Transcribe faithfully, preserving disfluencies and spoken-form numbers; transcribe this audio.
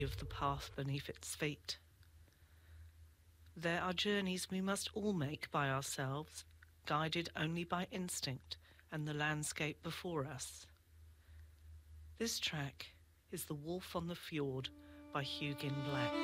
of the path beneath its feet. There are journeys we must all make by ourselves, guided only by instinct and the landscape before us. This track is The Wolf on the Fjord by Hugin Black.